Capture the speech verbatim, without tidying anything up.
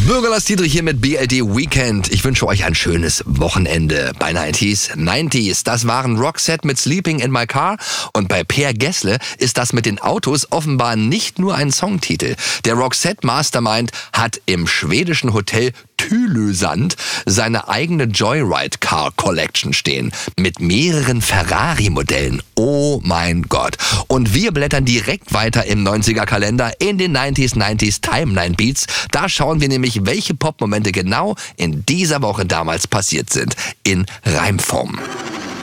Bürgerlass Dietrich hier mit B L D Weekend. Ich wünsche euch ein schönes Wochenende bei neunziger. neunziger, das waren Roxette mit Sleeping in My Car. Und bei Per Gessle ist das mit den Autos offenbar nicht nur ein Songtitel. Der Roxette Mastermind hat im schwedischen Hotel Tylösand seine eigene Joyride Car Collection stehen. Mit mehreren Ferrari-Modellen. Oh mein Gott. Und wir blättern direkt weiter im neunziger Kalender in den neunziger neunziger Timeline Beats. Da schauen wir nämlich, welche Popmomente genau in dieser Woche damals passiert sind. In Reimform.